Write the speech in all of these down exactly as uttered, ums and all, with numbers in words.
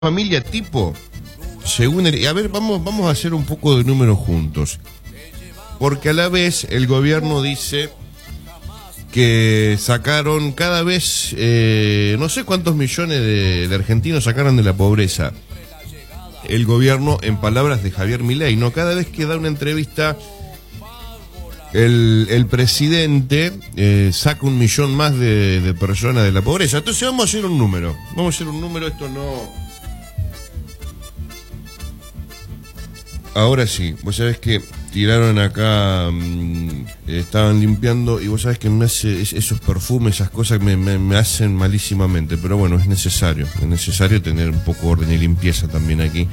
familia tipo, según el, a ver, vamos, vamos a hacer un poco de números juntos, porque a la vez el gobierno dice que sacaron cada vez, eh, no sé cuántos millones de, de argentinos sacaron de la pobreza. El gobierno, en palabras de Javier Milei, ¿no? Cada vez que da una entrevista, el, el presidente eh, saca un millón más de, de personas de la pobreza. Entonces vamos a hacer un número. Vamos a hacer un número, esto no... Ahora sí, vos sabés que tiraron acá, mmm, estaban limpiando y vos sabés que me hace esos perfumes, esas cosas me, me, me hacen malísimamente, pero bueno, es necesario, es necesario tener un poco de orden y limpieza también aquí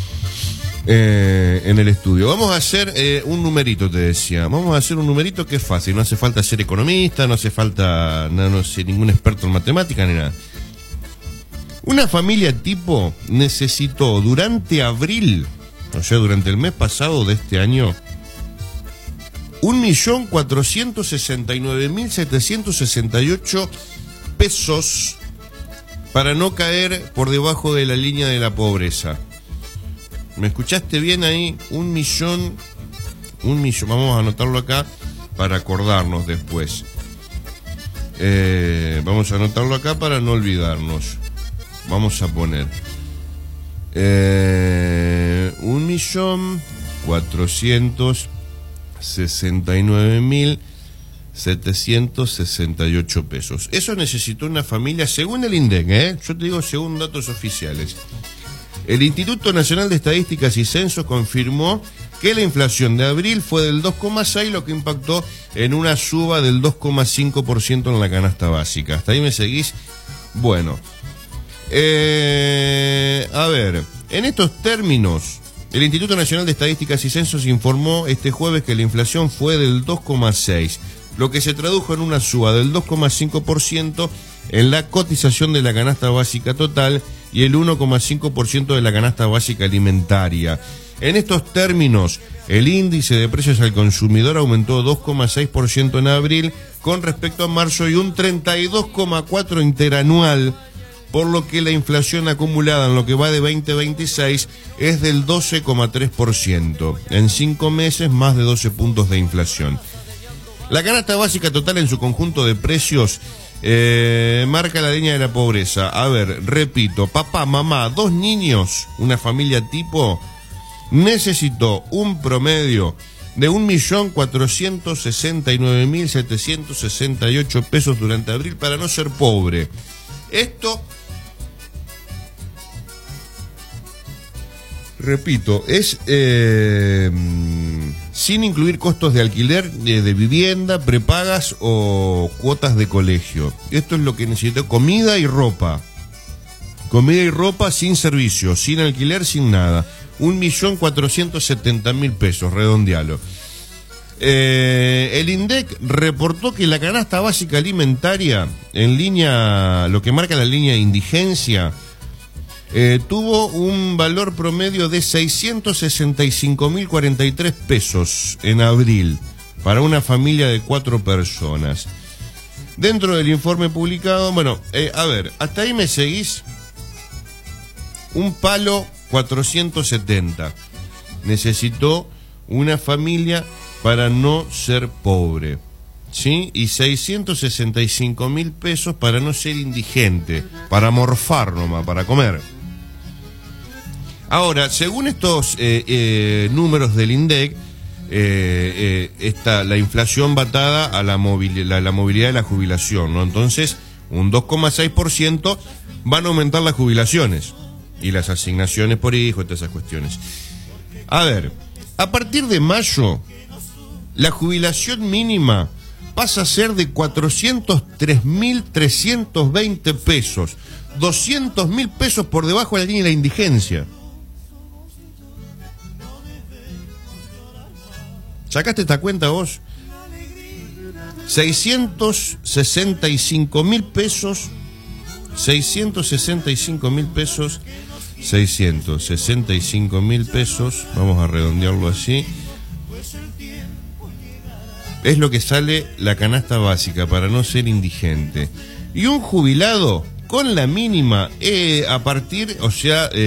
eh, en el estudio. Vamos a hacer eh, un numerito, te decía, vamos a hacer un numerito que es fácil, no hace falta ser economista, no hace falta, no, no sé, ningún experto en matemática ni nada. Una familia tipo necesitó durante abril, o sea, durante el mes pasado de este año, un millón cuatrocientos sesenta y nueve mil setecientos sesenta y ocho pesos para no caer por debajo de la línea de la pobreza. ¿Me escuchaste bien ahí? Un millón, un millón, vamos a anotarlo acá para acordarnos después. Eh, vamos a anotarlo acá para no olvidarnos. Vamos a poner... Eh, un millón cuatrocientos sesenta y nueve mil setecientos sesenta y ocho pesos. Eso necesitó una familia, según el INDEC, ¿eh? Yo te digo según datos oficiales. El Instituto Nacional de Estadísticas y Censos confirmó que la inflación de abril fue del dos coma seis, lo que impactó en una suba del dos coma cinco por ciento en la canasta básica. ¿Hasta ahí me seguís? Bueno. Eh, a ver, en estos términos, el Instituto Nacional de Estadísticas y Censos informó este jueves que la inflación fue del dos coma seis, lo que se tradujo en una suba del dos coma cinco por ciento en la cotización de la canasta básica total y el uno coma cinco por ciento de la canasta básica alimentaria. En estos términos, el índice de precios al consumidor aumentó dos coma seis por ciento en abril con respecto a marzo y un treinta y dos coma cuatro por ciento interanual, por lo que la inflación acumulada en lo que va de veinte veintiséis es del doce coma tres por ciento. En cinco meses, más de doce puntos de inflación. La canasta básica total en su conjunto de precios eh, marca la línea de la pobreza. A ver, repito, papá, mamá, dos niños, una familia tipo, necesitó un promedio de un millón cuatrocientos sesenta y nueve mil setecientos sesenta y ocho pesos durante abril para no ser pobre. Esto, repito, es eh, sin incluir costos de alquiler, de, de vivienda, prepagas o cuotas de colegio. Esto es lo que necesito: comida y ropa. Comida y ropa sin servicio, sin alquiler, sin nada. Un millón cuatrocientos setenta mil pesos, redondealo. Eh, el INDEC reportó que la canasta básica alimentaria, en línea, lo que marca la línea de indigencia, eh, tuvo un valor promedio de seiscientos sesenta y cinco mil cuarenta y tres pesos en abril para una familia de cuatro personas. Dentro del informe publicado, bueno, eh, a ver, hasta ahí me seguís. Un palo cuatrocientos setenta necesitó una familia para no ser pobre, ¿sí? Y seiscientos sesenta y cinco mil pesos para no ser indigente, para morfar nomás, para comer. Ahora, según estos eh, eh, números del INDEC, eh, eh, está la inflación batada a la, movilidad, la, la movilidad de la jubilación, ¿no? Entonces, un dos coma seis por ciento van a aumentar las jubilaciones y las asignaciones por hijo y todas esas cuestiones. A ver, a partir de mayo, la jubilación mínima pasa a ser de cuatrocientos tres mil trescientos veinte pesos, doscientos mil pesos por debajo de la línea de la indigencia. ¿Sacaste esta cuenta vos? seiscientos sesenta y cinco mil pesos, seiscientos sesenta y cinco mil pesos, seiscientos sesenta y cinco mil pesos, vamos a redondearlo así. Es lo que sale la canasta básica para no ser indigente. Y un jubilado con la mínima eh, a partir, o sea... Eh,